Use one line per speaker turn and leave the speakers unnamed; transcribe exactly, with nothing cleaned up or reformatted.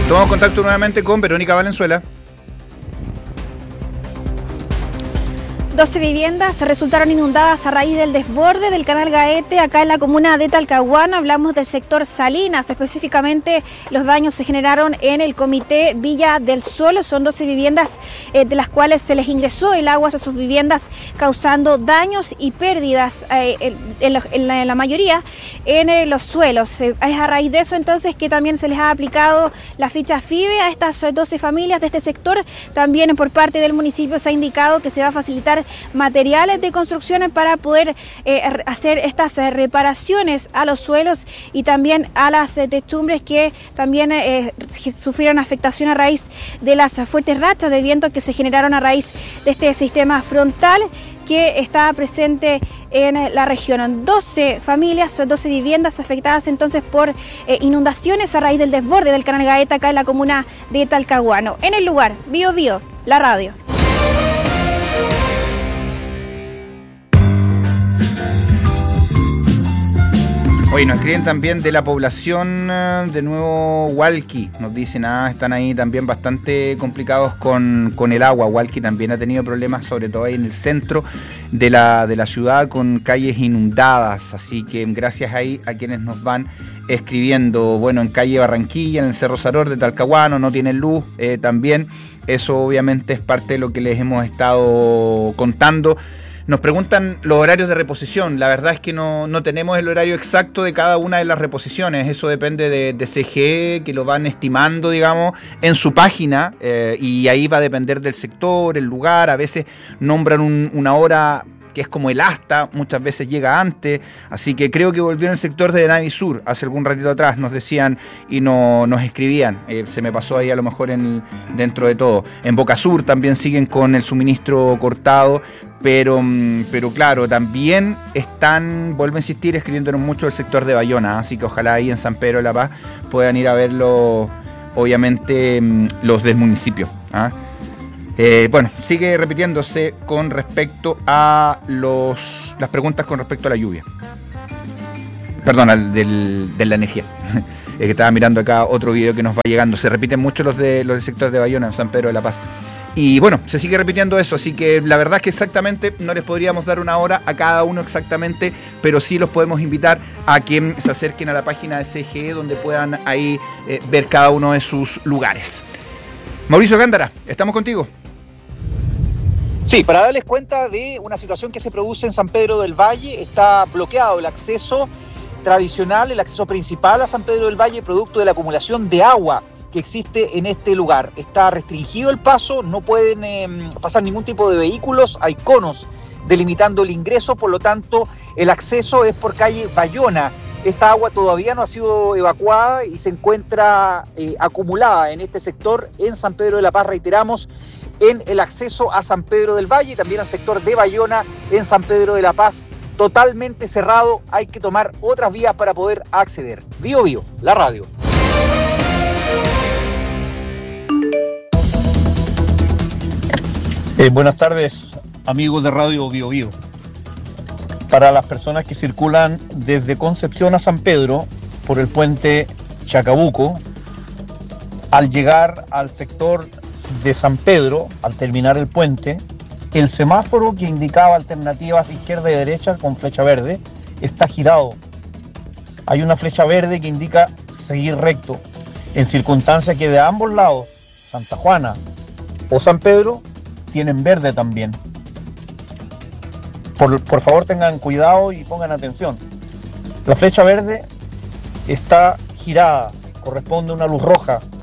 Tomamos contacto nuevamente con Verónica Valenzuela.
doce viviendas resultaron inundadas a raíz del desborde del canal Gaete acá en la comuna de Talcahuano. Hablamos del sector Salinas, específicamente los daños se generaron en el comité Villa del Sol. Son doce viviendas eh, de las cuales se les ingresó el agua a sus viviendas, causando daños y pérdidas eh, en, en, la, en, la, en la mayoría en eh, los suelos. Eh, es a raíz de eso entonces que también se les ha aplicado la ficha FIDE a estas doce familias de este sector. También por parte del municipio se ha indicado que se va a facilitar materiales de construcción para poder eh, hacer estas eh, reparaciones a los suelos y también a las eh, techumbres que también eh, sufrieron afectación a raíz de las fuertes rachas de viento que se generaron a raíz de este sistema frontal que está presente en la región. doce familias, doce viviendas afectadas entonces por eh, inundaciones a raíz del desborde del canal Gaeta acá en la comuna de Talcahuano. En el lugar, Bio Bio, la radio.
Oye, nos escriben también de la población de Nuevo Hualqui. Nos dicen, ah, están ahí también bastante complicados con, con el agua. Hualqui también ha tenido problemas, sobre todo ahí en el centro de la, de la ciudad, con calles inundadas. Así que gracias ahí a quienes nos van escribiendo. Bueno, en calle Barranquilla, en el Cerro Saror de Talcahuano, no tienen luz eh, también. Eso obviamente es parte de lo que les hemos estado contando. Nos preguntan los horarios de reposición. La verdad es que no, no tenemos el horario exacto de cada una de las reposiciones. Eso depende de, de C G E, que lo van estimando, digamos, en su página. Eh, y ahí va a depender del sector, el lugar. A veces nombran un, una hora que es como el asta, muchas veces llega antes. Así que creo que volvió en el sector de Navisur hace algún ratito atrás, nos decían y no, nos escribían. Eh, se me pasó ahí a lo mejor en, dentro de todo. En Boca Sur también siguen con el suministro cortado. Pero, pero claro, también están, vuelvo a insistir, escribiéndonos mucho el sector de Bayona, así que ojalá ahí en San Pedro de la Paz puedan ir a verlo, obviamente, los del municipio. ¿ah? Eh, bueno, sigue repitiéndose con respecto a los las preguntas con respecto a la lluvia. Perdón, al del, de la energía. Es que estaba mirando acá otro video que nos va llegando. Se repiten mucho los, de, los del sector de Bayona en San Pedro de la Paz. Y bueno, se sigue repitiendo eso, así que la verdad es que exactamente no les podríamos dar una hora a cada uno exactamente, pero sí los podemos invitar a que se acerquen a la página de C G E donde puedan ahí eh, ver cada uno de sus lugares. Mauricio Gándara, estamos contigo.
Sí, para darles cuenta de una situación que se produce en San Pedro del Valle, está bloqueado el acceso tradicional, el acceso principal a San Pedro del Valle, producto de la acumulación de agua que existe en este lugar. Está restringido el paso, no pueden eh, pasar ningún tipo de vehículos, hay conos delimitando el ingreso, por lo tanto el acceso es por calle Bayona. Esta agua todavía no ha sido evacuada y se encuentra eh, acumulada en este sector en San Pedro de la Paz, reiteramos, en el acceso a San Pedro del Valle, también al sector de Bayona en San Pedro de la Paz, totalmente cerrado, hay que tomar otras vías para poder acceder. Bio Bio, la radio.
Eh, buenas tardes, amigos de Radio Bio Bio. Para las personas que circulan desde Concepción a San Pedro por el puente Chacabuco, al llegar al sector de San Pedro, al terminar el puente, el semáforo que indicaba alternativas izquierda y derecha con flecha verde está girado. Hay una flecha verde que indica seguir recto, en circunstancia que de ambos lados, Santa Juana o San Pedro, tienen verde también. Por, por favor tengan cuidado y pongan atención. La flecha verde está girada, corresponde a una luz roja.